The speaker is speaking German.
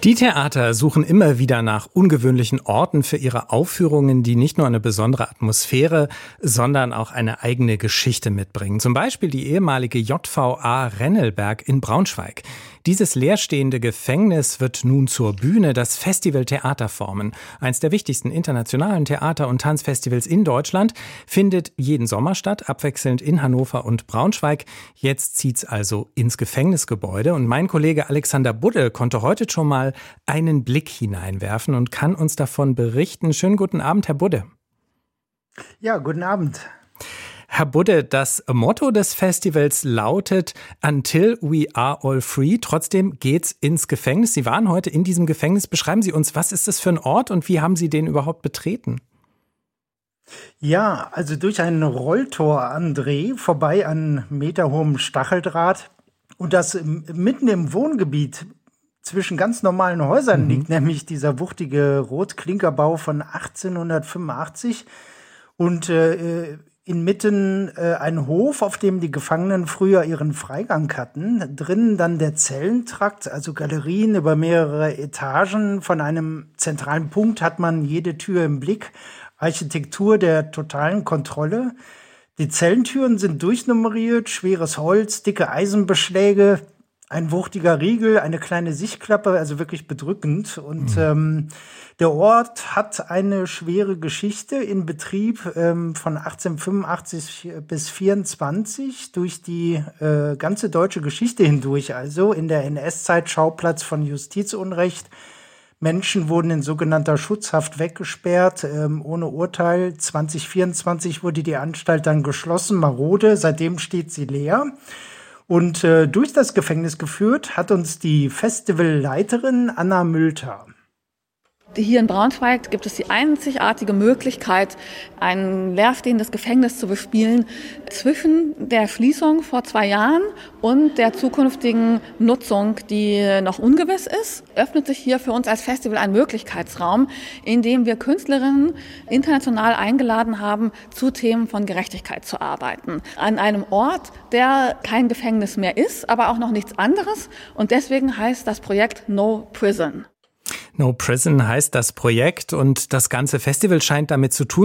Die Theater suchen immer wieder nach ungewöhnlichen Orten für ihre Aufführungen, die nicht nur eine besondere Atmosphäre, sondern auch eine eigene Geschichte mitbringen. Zum Beispiel die ehemalige JVA Rennelberg in Braunschweig. Dieses leerstehende Gefängnis wird nun zur Bühne, das Festival Theaterformen. Eins der wichtigsten internationalen Theater- und Tanzfestivals in Deutschland findet jeden Sommer statt, abwechselnd in Hannover und Braunschweig. Jetzt zieht's also ins Gefängnisgebäude. Und mein Kollege Alexander Budde konnte heute schon mal einen Blick hineinwerfen und kann uns davon berichten. Schönen guten Abend, Herr Budde. Ja, guten Abend. Herr Budde, das Motto des Festivals lautet Until we are all free. Trotzdem geht's ins Gefängnis. Sie waren heute in diesem Gefängnis. Beschreiben Sie uns, was ist das für ein Ort und wie haben Sie den überhaupt betreten? Ja, also durch ein Rolltor, André, vorbei an meterhohem Stacheldraht und das mitten im Wohngebiet zwischen ganz normalen Häusern liegt, nämlich dieser wuchtige Rotklinkerbau von 1885 und inmitten ein Hof, auf dem die Gefangenen früher ihren Freigang hatten. Drinnen dann der Zellentrakt, also Galerien über mehrere Etagen. Von einem zentralen Punkt hat man jede Tür im Blick. Architektur der totalen Kontrolle. Die Zellentüren sind durchnummeriert, schweres Holz, dicke Eisenbeschläge, ein wuchtiger Riegel, eine kleine Sichtklappe, also wirklich bedrückend. Und der Ort hat eine schwere Geschichte in Betrieb von 1885 bis 1824 durch die ganze deutsche Geschichte hindurch. Also in der NS-Zeit Schauplatz von Justizunrecht. Menschen wurden in sogenannter Schutzhaft weggesperrt, ohne Urteil. 2024 wurde die Anstalt dann geschlossen, marode. Seitdem steht sie leer. Und durch das Gefängnis geführt hat uns die Festivalleiterin Anna Mülter. Hier in Braunschweig gibt es die einzigartige Möglichkeit, ein leerstehendes Gefängnis zu bespielen. Zwischen der Schließung vor 2 Jahren und der zukünftigen Nutzung, die noch ungewiss ist, öffnet sich hier für uns als Festival ein Möglichkeitsraum, in dem wir Künstlerinnen international eingeladen haben, zu Themen von Gerechtigkeit zu arbeiten. An einem Ort, der kein Gefängnis mehr ist, aber auch noch nichts anderes. Und deswegen heißt das Projekt No Prison. No Prison heißt das Projekt und das ganze Festival scheint damit zu tun,